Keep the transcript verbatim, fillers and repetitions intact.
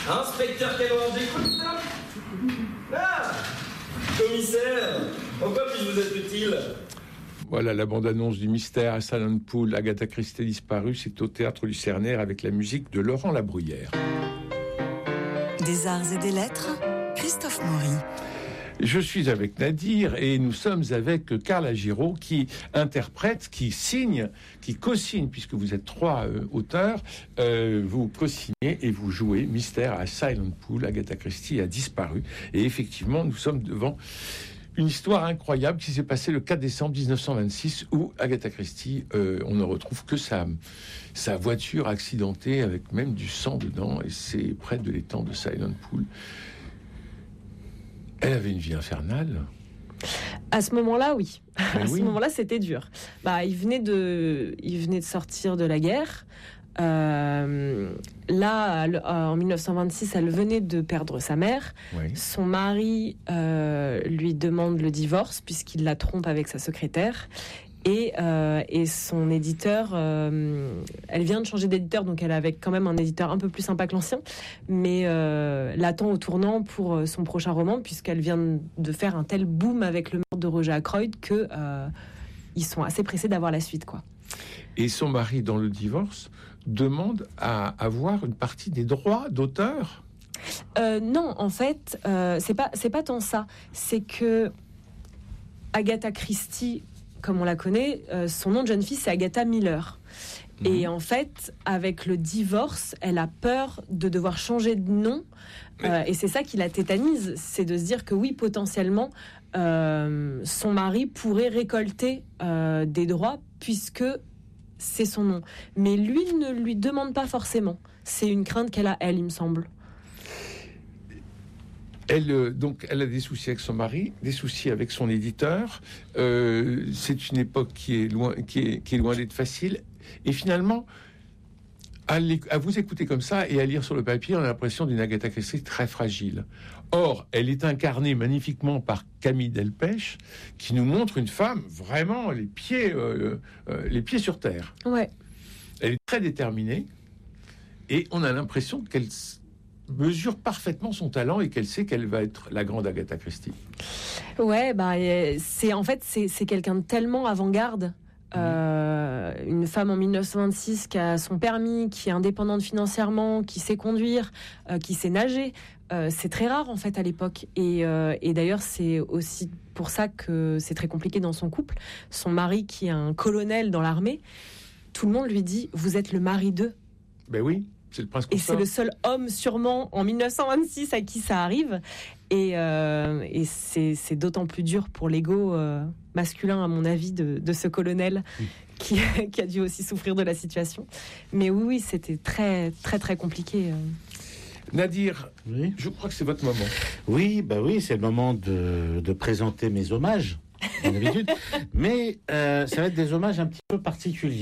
Inspecteur Calor, j'écoute. Ah, commissaire, en quoi puis-je vous être utile? Voilà la bande-annonce du mystère à Silent Pool, Agatha Christie disparue, c'est au Théâtre Lucernaire avec la musique de Laurent Labruyère. Des arts et des lettres, Christophe Maury. Je suis avec Nadir et nous sommes avec Carla Giraud qui interprète, qui signe, qui co-signe, puisque vous êtes trois euh, auteurs, euh, vous co-signez et vous jouez Mystère à Silent Pool, Agatha Christie a disparu. Et effectivement, nous sommes devant une histoire incroyable qui s'est passée le quatre décembre dix-neuf cent vingt-six où Agatha Christie, euh, on ne retrouve que sa, sa voiture accidentée avec même du sang dedans et c'est près de l'étang de Silent Pool. Elle avait une vie infernale. À ce moment-là, oui. Mais à oui. ce moment-là, c'était dur. Bah, il venait de, il venait de sortir de la guerre. Euh, là, en dix-neuf cent vingt-six, elle venait de perdre sa mère. Oui. Son mari euh, lui demande le divorce puisqu'il la trompe avec sa secrétaire. Et, euh, et son éditeur, euh, elle vient de changer d'éditeur, donc elle est avec quand même un éditeur un peu plus sympa que l'ancien, mais euh, l'attend au tournant pour son prochain roman, puisqu'elle vient de faire un tel boom avec le meurtre de Roger Ackroyd que euh, ils sont assez pressés d'avoir la suite, quoi. Et son mari, dans le divorce, demande à avoir une partie des droits d'auteur. Euh, non, en fait, euh, c'est pas c'est pas tant ça. C'est que Agatha Christie, comme on la connaît, euh, son nom de jeune fille, c'est Agatha Miller. Mmh. Et en fait, avec le divorce, elle a peur de devoir changer de nom. Euh, et c'est ça qui la tétanise. C'est de se dire que oui, potentiellement, euh, son mari pourrait récolter euh, des droits puisque c'est son nom. Mais lui ne lui demande pas forcément. C'est une crainte qu'elle a, elle, il me semble. Elle, euh, donc, elle a des soucis avec son mari, des soucis avec son éditeur. Euh, c'est une époque qui est loin, qui est, qui est loin d'être facile. Et finalement, à, à vous écouter comme ça et à lire sur le papier, on a l'impression d'une Agatha Christie très fragile. Or, elle est incarnée magnifiquement par Camille Delpech, qui nous montre une femme vraiment les pieds, euh, euh, les pieds sur terre. Ouais. Elle est très déterminée et on a l'impression qu'elle mesure parfaitement son talent et qu'elle sait qu'elle va être la grande Agatha Christie. Ouais, bah c'est en fait c'est, c'est quelqu'un de tellement avant-garde. Euh, une femme en dix-neuf cent vingt-six qui a son permis, qui est indépendante financièrement, qui sait conduire, euh, qui sait nager. Euh, c'est très rare en fait à l'époque. Et, euh, et d'ailleurs c'est aussi pour ça que c'est très compliqué dans son couple. Son mari qui est un colonel dans l'armée, tout le monde lui dit « vous êtes le mari d'eux ». Ben oui. C'est le prince et c'est le seul homme sûrement en dix-neuf cent vingt-six à qui ça arrive et, euh, et c'est, c'est d'autant plus dur pour l'ego euh, masculin à mon avis de, de ce colonel mmh. qui, qui a dû aussi souffrir de la situation, mais oui oui c'était très très très compliqué. Nadir, oui. Je crois que c'est votre moment. Oui, bah oui, c'est le moment de, de présenter mes hommages, comme d'habitude. Mais euh, ça va être des hommages un petit peu particuliers.